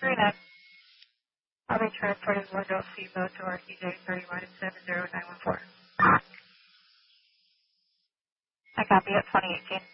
39. I'll be transporting Window Seaboat to RTJ 30-70914. I copy at 2018.